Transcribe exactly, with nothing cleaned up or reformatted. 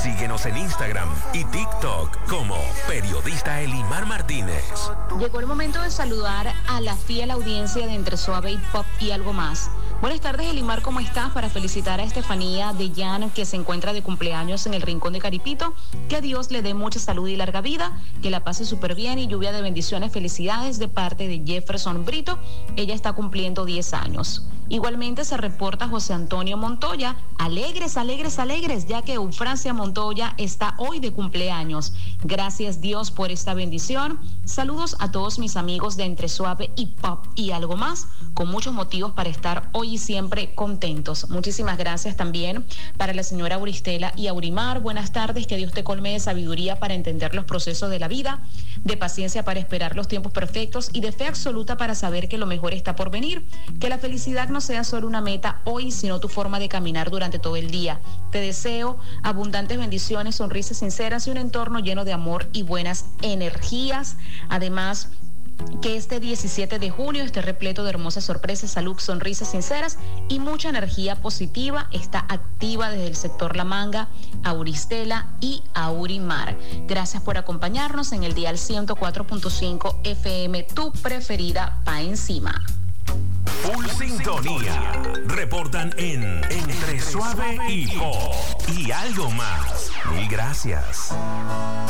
Síguenos en Instagram y TikTok como Periodista Elimar Martínez. Llegó el momento de saludar a la fiel audiencia de Entre Suave y Pop y Algo Más. Buenas tardes, Elimar, ¿cómo estás? Para felicitar a Estefanía de Jan, que se encuentra de cumpleaños en el Rincón de Caripito. Que Dios le dé mucha salud y larga vida, que la pase súper bien y lluvia de bendiciones, felicidades de parte de Jefferson Brito. Ella está cumpliendo diez años. Igualmente se reporta José Antonio Montoya, alegres, alegres, alegres, ya que Eufrasia Montoya está hoy de cumpleaños. Gracias Dios por esta bendición. Saludos a todos mis amigos de Entre Suave y Pop y Algo Más, con muchos motivos para estar hoy y siempre contentos. Muchísimas gracias también para la señora Auristela y Aurimar. Buenas tardes, que Dios te colme de sabiduría para entender los procesos de la vida, de paciencia para esperar los tiempos perfectos y de fe absoluta para saber que lo mejor está por venir. Que la felicidad no sea solo una meta hoy, sino tu forma de caminar durante todo el día. Te deseo abundantes bendiciones, sonrisas sinceras y un entorno lleno de amor y buenas energías. Además, que este diecisiete de junio esté repleto de hermosas sorpresas, salud, sonrisas sinceras y mucha energía positiva. Está activa desde el sector La Manga, Auristela y Aurimar. Gracias por acompañarnos en el dial ciento cuatro punto cinco F M, tu preferida pa' encima. Full sintonía. Reportan en Entre Suave y Pop y Algo Más. Mil gracias.